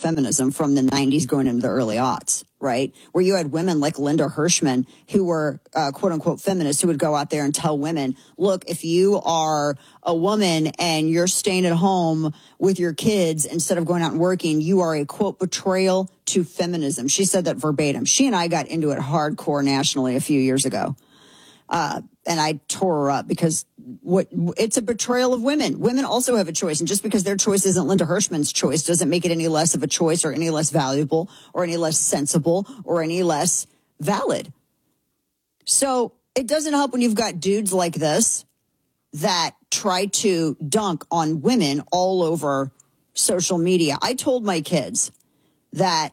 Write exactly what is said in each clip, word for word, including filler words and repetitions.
feminism from the nineties going into the early aughts, right? Where you had women like Linda Hirschman who were uh, quote unquote feminists who would go out there and tell women, look, if you are a woman and you're staying at home with your kids instead of going out and working, you are a quote betrayal to feminism. She said that verbatim. She and I got into it hardcore nationally a few years ago. Uh, and I tore her up because what it's a betrayal of women. Women also have a choice. And just because their choice isn't Linda Hirschman's choice doesn't make it any less of a choice or any less valuable or any less sensible or any less valid. So it doesn't help when you've got dudes like this that try to dunk on women all over social media. I told my kids that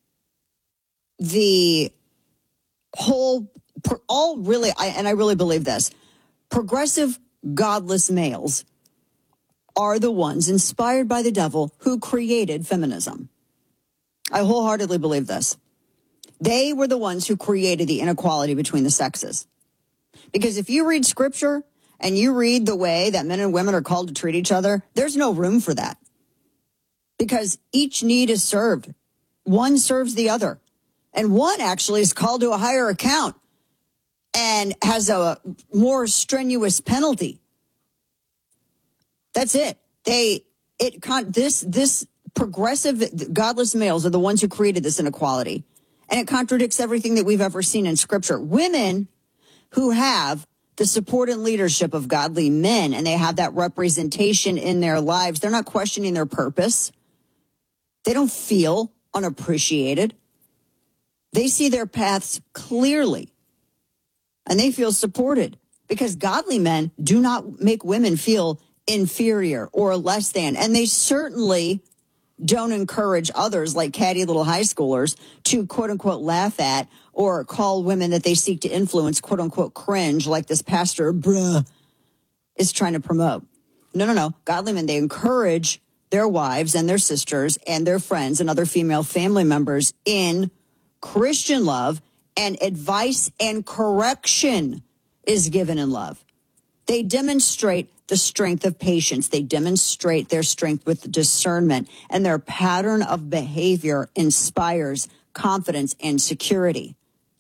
the whole all really, I, and I really believe this, progressive, godless males are the ones inspired by the devil who created feminism. I wholeheartedly believe this. They were the ones who created the inequality between the sexes. Because if you read scripture and you read the way that men and women are called to treat each other, there's no room for that. Because each need is served. One serves the other. And one actually is called to a higher account and has a more strenuous penalty. That's it. They, it, this, this progressive, godless males are the ones who created this inequality. And it contradicts everything that we've ever seen in scripture. Women who have the support and leadership of godly men and they have that representation in their lives, they're not questioning their purpose. They don't feel unappreciated. They see their paths clearly. And they feel supported because godly men do not make women feel inferior or less than. And they certainly don't encourage others like catty little high schoolers to quote unquote laugh at or call women that they seek to influence quote unquote cringe like this pastor bruh is trying to promote. No, no, no. Godly men, they encourage their wives and their sisters and their friends and other female family members in Christian love. And advice and correction is given in love. They demonstrate the strength of patience. They demonstrate their strength with discernment. And their pattern of behavior inspires confidence and security.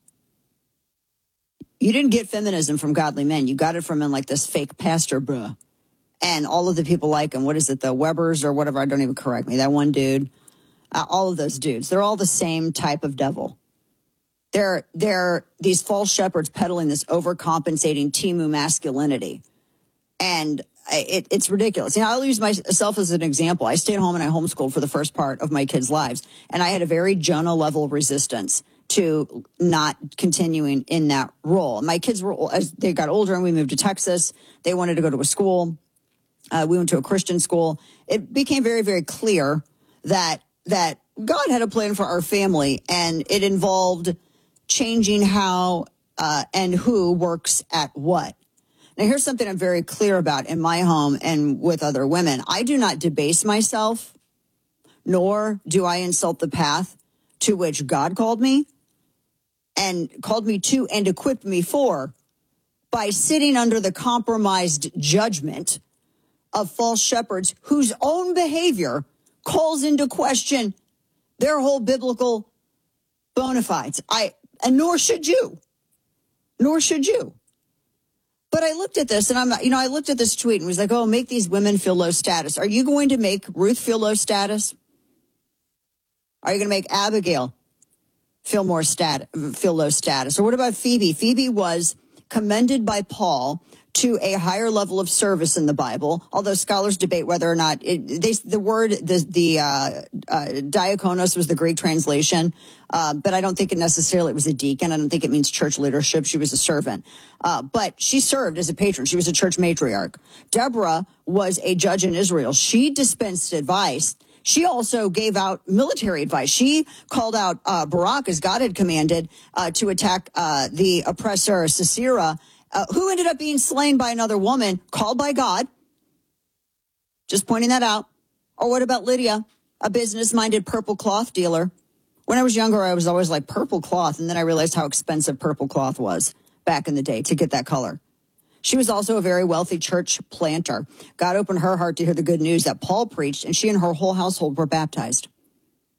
You didn't get feminism from godly men. You got it from men like this fake pastor, bruh. And all of the people like him. What is it, the Webbers or whatever? I don't even correct me. That one dude. Uh, all of those dudes. They're all the same type of devil. They're, they're these false shepherds peddling this overcompensating Timu masculinity. And it, it's ridiculous. You know, I'll use myself as an example. I stayed home and I homeschooled for the first part of my kids' lives. And I had a very Jonah level resistance to not continuing in that role. My kids were, as they got older and we moved to Texas, they wanted to go to a school. Uh, we went to a Christian school. It became very, very clear that, that God had a plan for our family, and it involved changing how uh, and who works at what. Now, here's something I'm very clear about in my home and with other women. I do not debase myself, nor do I insult the path to which God called me and called me to and equipped me for by sitting under the compromised judgment of false shepherds whose own behavior calls into question their whole biblical bona fides. I, and nor should you, nor should you. But I looked at this and I'm, you know, I looked at this tweet and was like, oh, make these women feel low status. Are you going to make Ruth feel low status? Are you going to make Abigail feel more stat, feel low status? Or what about Phoebe? Phoebe was commended by Paul to a higher level of service in the Bible, although scholars debate whether or not it, they, the word, the, the uh, uh, diakonos was the Greek translation, uh, but I don't think it necessarily was a deacon. I don't think it means church leadership. She was a servant, uh, but she served as a patron. She was a church matriarch. Deborah was a judge in Israel. She dispensed advice. She also gave out military advice. She called out uh, Barak, as God had commanded, uh, to attack uh, the oppressor Sisera, Uh, who ended up being slain by another woman called by God. Just pointing that out. Or what about Lydia, a business-minded purple cloth dealer? When I was younger, I was always like, purple cloth, and then I realized how expensive purple cloth was back in the day to get that color. She was also a very wealthy church planter. God opened her heart to hear the good news that Paul preached, and she and her whole household were baptized.